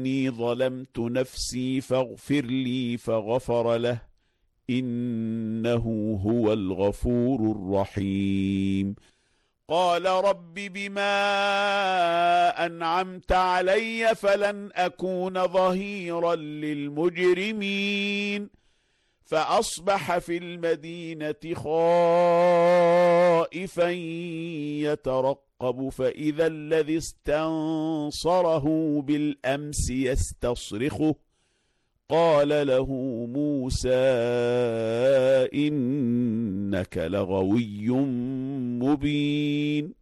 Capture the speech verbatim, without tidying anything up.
إني ظلمت نفسي فاغفر لي فغفر له إنه هو الغفور الرحيم. قال رب بما أنعمت علي فلن أكون ظهيرا للمجرمين. فأصبح في المدينة خائفا يترقب فإذا الذي استنصره بالأمس يستصرخه قال له موسى إنك لغوي مبين.